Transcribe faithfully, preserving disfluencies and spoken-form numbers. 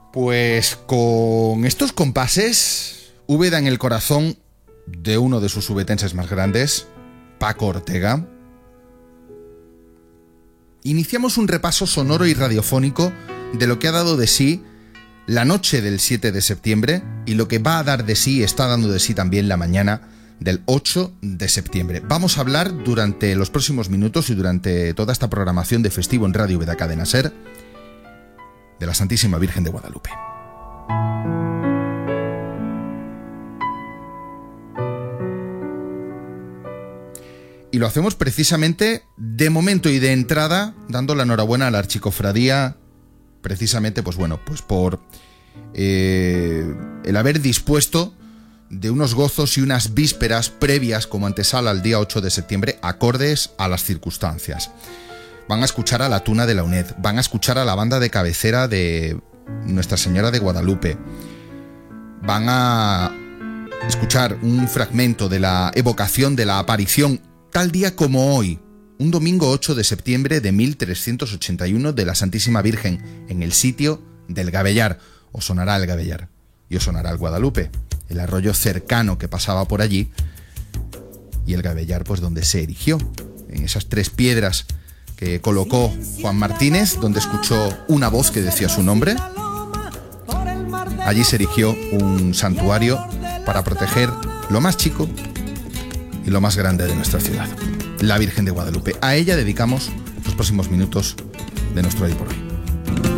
Pues con estos compases, Úbeda en el corazón de uno de sus ubetenses más grandes, Paco Ortega, iniciamos un repaso sonoro y radiofónico de lo que ha dado de sí la noche del siete de septiembre y lo que va a dar de sí, está dando de sí también la mañana del ocho de septiembre. Vamos a hablar durante los próximos minutos y durante toda esta programación de Festivo en Radio Úbeda Cadena Ser de la Santísima Virgen de Guadalupe. Y lo hacemos precisamente de momento y de entrada, dando la enhorabuena a la Archicofradía, precisamente, pues bueno, pues por eh, el haber dispuesto de unos gozos y unas vísperas previas como antesala al día ocho de septiembre, acordes a las circunstancias. Van a escuchar a la Tuna de la U N E D, van a escuchar a la banda de cabecera de Nuestra Señora de Guadalupe, van a escuchar un fragmento de la evocación de la aparición tal día como hoy, un domingo ocho de septiembre de mil trescientos ochenta y uno de la Santísima Virgen en el sitio del Gabellar. Os sonará el Gabellar y os sonará el Guadalupe, el arroyo cercano que pasaba por allí, y el Gabellar pues donde se erigió, en esas tres piedras que colocó Juan Martínez, donde escuchó una voz que decía su nombre. Allí se erigió un santuario para proteger lo más chico y lo más grande de nuestra ciudad, la Virgen de Guadalupe. A ella dedicamos los próximos minutos de nuestro Hoy por Hoy.